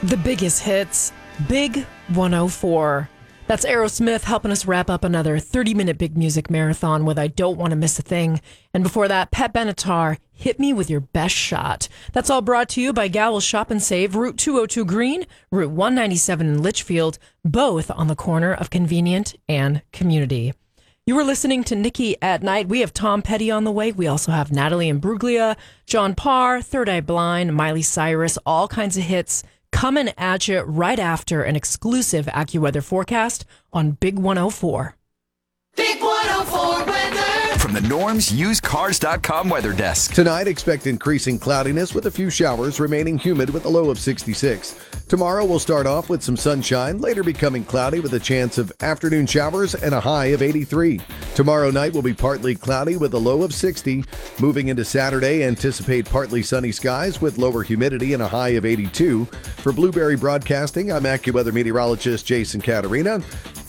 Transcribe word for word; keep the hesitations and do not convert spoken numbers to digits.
The biggest hits, Big one oh four. That's Aerosmith helping us wrap up another thirty-minute big music marathon with I Don't Want to Miss a Thing. And before that, Pat Benatar, Hit Me With Your Best Shot. That's all brought to you by Gal's Shop and Save, Route two oh two Green, Route one ninety-seven in Litchfield, both on the corner of Convenient and Community. You were listening to Nikki at Night. We have Tom Petty on the way. We also have Natalie Imbruglia, John Parr, Third Eye Blind, Miley Cyrus, all kinds of hits coming at you right after an exclusive AccuWeather forecast on Big one oh four. Big one oh four weather. From the Norms Used Cars dot com weather desk. Tonight, expect increasing cloudiness with a few showers, remaining humid with a low of sixty-six. Tomorrow, we'll start off with some sunshine, later becoming cloudy with a chance of afternoon showers and a high of eighty-three. Tomorrow night will be partly cloudy with a low of sixty. Moving into Saturday, anticipate partly sunny skies with lower humidity and a high of eighty-two. For Blueberry Broadcasting, I'm AccuWeather meteorologist Jason Caterina.